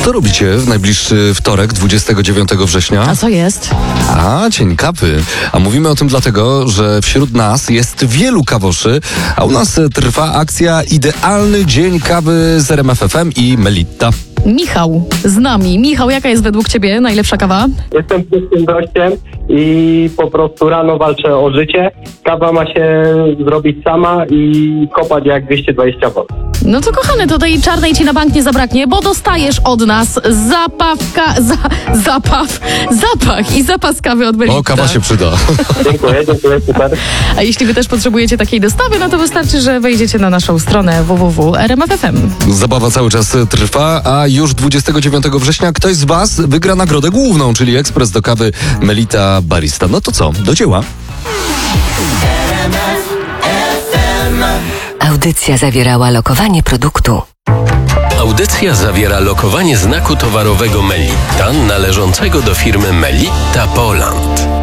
Co robicie w najbliższy wtorek, 29 września? A co jest? Dzień kawy. A mówimy o tym dlatego, że wśród nas jest wielu kawoszy, a u nas trwa akcja Idealny Dzień Kawy z RMF FM i Melitta. Michał z nami. Michał, jaka jest według ciebie najlepsza kawa? Jestem pustym gościem i po prostu rano walczę o życie. Kawa ma się zrobić sama i kopać jak 220 V. No to kochany, to tej czarnej ci na bank nie zabraknie, bo dostajesz od nas zapach i zapas kawy od Melitta. O, kawa się przyda. Dziękuję, super. A jeśli wy też potrzebujecie takiej dostawy, no to wystarczy, że wejdziecie na naszą stronę www.rmf.fm. Zabawa cały czas trwa, a już 29 września ktoś z was wygra nagrodę główną, czyli ekspres do kawy Melitta Barista. No to co? Do dzieła. Audycja zawierała lokowanie produktu. Audycja zawiera lokowanie znaku towarowego Melitta należącego do firmy Melitta Poland.